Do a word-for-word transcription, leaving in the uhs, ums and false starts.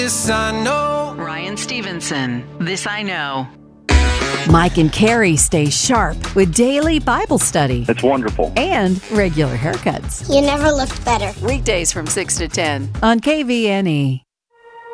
this I know. Ryan Stevenson, This I Know. Mike and Carrie stay sharp with daily Bible study It's wonderful. and regular haircuts. You never looked better. Weekdays from six to ten on K V N E.